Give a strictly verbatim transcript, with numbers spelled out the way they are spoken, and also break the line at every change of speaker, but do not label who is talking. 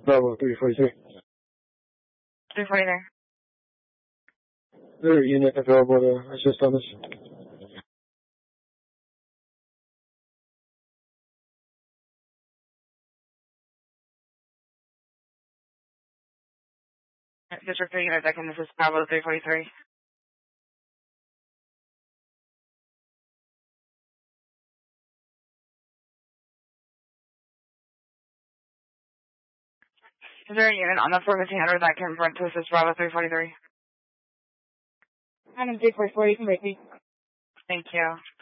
Bravo three forty-three.
three forty-three.
There unit available to assist on this.
District three unit, second, this is Bravo three forty-three. Is there a unit on the four fifteen hundred that can run to assist Bravo three forty-three?
I'm in three forty-four, you can break me.
Thank you.